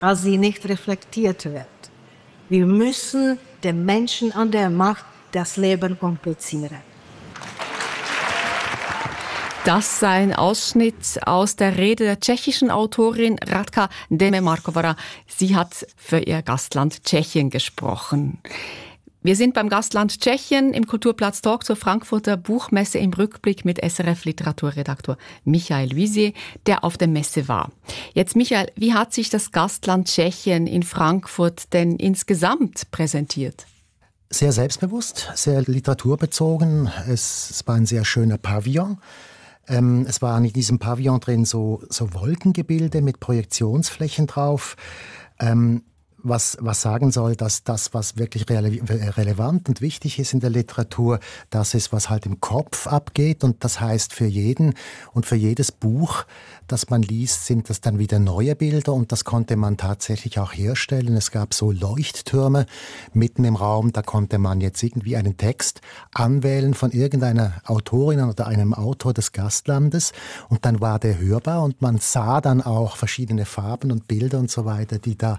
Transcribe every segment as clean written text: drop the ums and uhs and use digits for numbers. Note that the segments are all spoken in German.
als sie nicht reflektiert wird. Wir müssen den Menschen an der Macht das Leben komplizieren. Das sei ein Ausschnitt aus der Rede der tschechischen Autorin Radka Deme-Marková. Sie hat für ihr Gastland Tschechien gesprochen. Wir sind beim Gastland Tschechien im Kulturplatz Talk zur Frankfurter Buchmesse im Rückblick mit SRF-Literaturredaktor Michael Luisier, der auf der Messe war. Jetzt Michael, wie hat sich das Gastland Tschechien in Frankfurt denn insgesamt präsentiert? Sehr selbstbewusst, sehr literaturbezogen. Es war ein sehr schöner Pavillon. Es waren in diesem Pavillon drin so Wolkengebilde mit Projektionsflächen drauf. Was sagen soll, dass das, was wirklich relevant und wichtig ist in der Literatur, das ist, was halt im Kopf abgeht. Und das heißt, für jeden und für jedes Buch, das man liest, sind das dann wieder neue Bilder. Und das konnte man tatsächlich auch herstellen. Es gab so Leuchttürme mitten im Raum. Da konnte man jetzt irgendwie einen Text anwählen von irgendeiner Autorin oder einem Autor des Gastlandes. Und dann war der hörbar und man sah dann auch verschiedene Farben und Bilder und so weiter, die da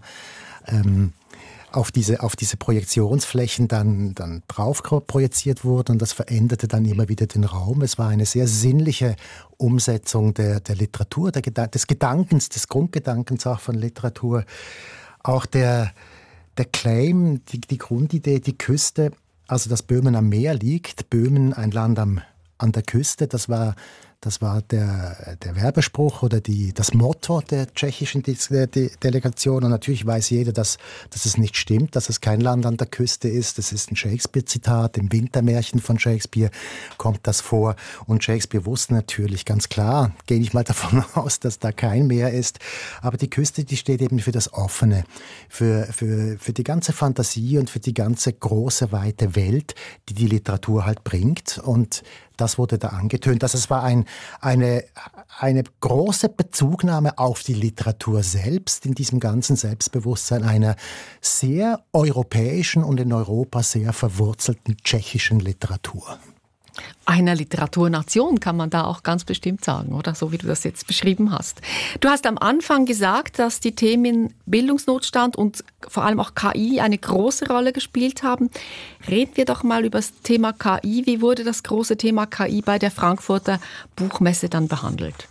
auf diese Projektionsflächen dann drauf projiziert wurden, und das veränderte dann immer wieder den Raum. Es war eine sehr sinnliche Umsetzung der Literatur, des Gedankens, des Grundgedankens auch von Literatur. Auch der Claim, die Grundidee, die Küste, also dass Böhmen am Meer liegt, Böhmen ein Land an der Küste, das war der Werbespruch oder das Motto der tschechischen Delegation. Und natürlich weiß jeder, dass es nicht stimmt, dass es kein Land an der Küste ist. Das ist ein Shakespeare-Zitat. Im Wintermärchen von Shakespeare kommt das vor. Und Shakespeare wusste natürlich ganz klar, gehe ich mal davon aus, dass da kein Meer ist. Aber die Küste, die steht eben für das Offene, für die ganze Fantasie und für die ganze große, weite Welt, die Literatur halt bringt. Und das wurde da angetönt. Also es war eine große Bezugnahme auf die Literatur selbst, in diesem ganzen Selbstbewusstsein einer sehr europäischen und in Europa sehr verwurzelten tschechischen Literatur. Einer Literaturnation kann man da auch ganz bestimmt sagen, oder? So wie du das jetzt beschrieben hast. Du hast am Anfang gesagt, dass die Themen Bildungsnotstand und vor allem auch KI eine große Rolle gespielt haben. Reden wir doch mal über das Thema KI. Wie wurde das große Thema KI bei der Frankfurter Buchmesse dann behandelt?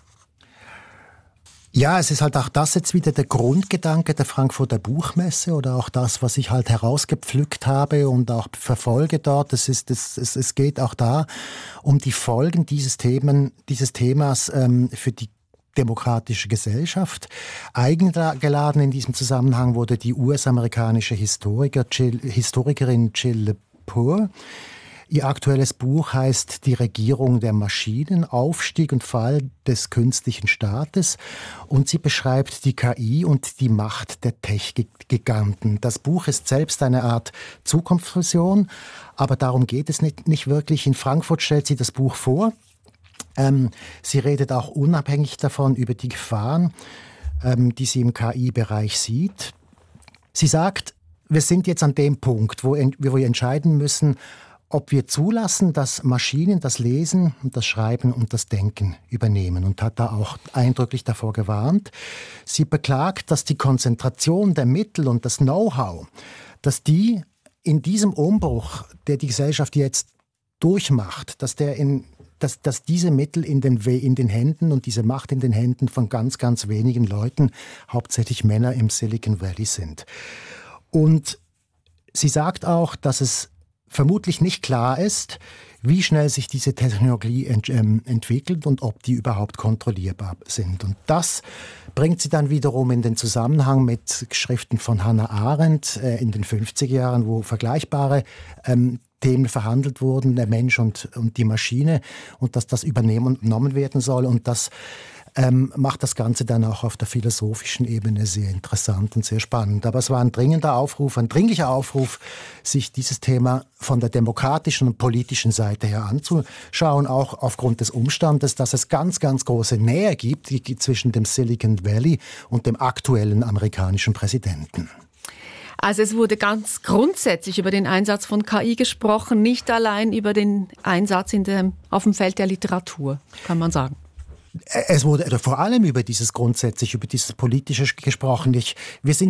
Ja, es ist halt auch das jetzt wieder der Grundgedanke der Frankfurter Buchmesse oder auch das, was ich halt herausgepflückt habe und auch verfolge dort. Es geht auch da um die Folgen dieses Themas für die demokratische Gesellschaft. Eingeladen in diesem Zusammenhang wurde die US-amerikanische Historikerin Jill Lepore. Ihr aktuelles Buch heißt Die Regierung der Maschinen, Aufstieg und Fall des künstlichen Staates, und sie beschreibt die KI und die Macht der Tech-Giganten. Das Buch ist selbst eine Art Zukunftsvision, aber darum geht es nicht wirklich. In Frankfurt stellt sie das Buch vor. Sie redet auch unabhängig davon über die Gefahren, die sie im KI-Bereich sieht. Sie sagt, wir sind jetzt an dem Punkt, wo wir entscheiden müssen, ob wir zulassen, dass Maschinen das Lesen und das Schreiben und das Denken übernehmen, und hat da auch eindrücklich davor gewarnt. Sie beklagt, dass die Konzentration der Mittel und das Know-how, dass die in diesem Umbruch, der die Gesellschaft jetzt durchmacht, dass diese Mittel in den Händen und diese Macht in den Händen von ganz, ganz wenigen Leuten, hauptsächlich Männer im Silicon Valley sind. Und sie sagt auch, dass es vermutlich nicht klar ist, wie schnell sich diese Technologie entwickelt und ob die überhaupt kontrollierbar sind. Und das bringt sie dann wiederum in den Zusammenhang mit Schriften von Hannah Arendt in den 50er Jahren, wo vergleichbare Themen verhandelt wurden, der Mensch und die Maschine, und dass das übernommen werden soll. Und das macht das Ganze dann auch auf der philosophischen Ebene sehr interessant und sehr spannend. Aber es war ein dringlicher Aufruf, sich dieses Thema von der demokratischen und politischen Seite her anzuschauen, auch aufgrund des Umstandes, dass es ganz, ganz große Nähe gibt zwischen dem Silicon Valley und dem aktuellen amerikanischen Präsidenten. Also es wurde ganz grundsätzlich über den Einsatz von KI gesprochen, nicht allein über den Einsatz auf dem Feld der Literatur, kann man sagen. Es wurde vor allem über dieses Politische gesprochen. Wir sind